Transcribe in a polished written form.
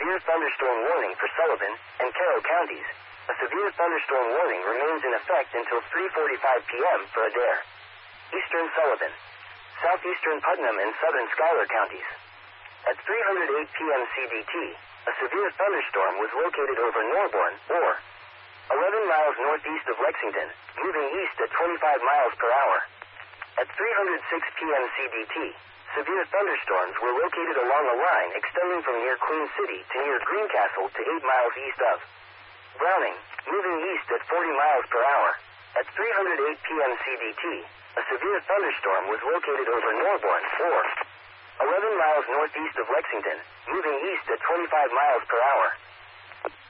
severe thunderstorm warning for Sullivan and Carroll counties. A severe thunderstorm warning remains in effect until 3:45 p.m. for Adair, Eastern Sullivan, Southeastern Putnam and Southern Schuyler counties. At 3:08 p.m. CDT, a severe thunderstorm was located over Norborne, or 11 miles northeast of Lexington, moving east at 25 miles per hour. At 3:06 p.m. CDT, severe thunderstorms were located along a line extending from near Queen City to near Greencastle to 8 miles east of Browning, moving east at 40 miles per hour. At 3:08 p.m. CDT, a severe thunderstorm was located over Norborne, or 11 miles northeast of Lexington, moving east at 25 miles per hour.